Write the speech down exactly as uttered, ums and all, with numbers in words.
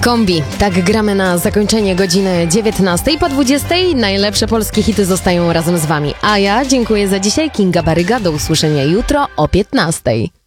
Kombi. Tak gramy na zakończenie godziny dziewiętnastej. Po dwudziestej najlepsze polskie hity zostają razem z wami. A ja dziękuję za dzisiaj. Kinga Baryga. Do usłyszenia jutro o piętnastej.